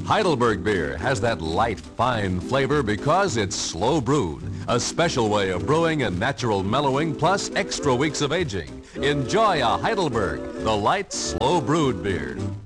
Heidelberg beer has that light, fine flavor because it's slow brewed. A special way of brewing and natural mellowing plus extra weeks of aging. Enjoy a Heidelberg, the light, slow brewed beer.